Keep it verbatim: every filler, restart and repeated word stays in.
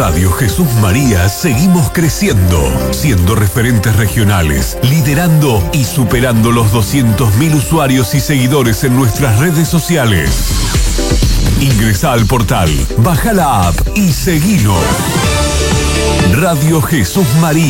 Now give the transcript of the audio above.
Radio Jesús María seguimos creciendo, siendo referentes regionales, liderando y superando los doscientos mil usuarios y seguidores en nuestras redes sociales. Ingresa al portal, baja la app y seguinos. Radio Jesús María.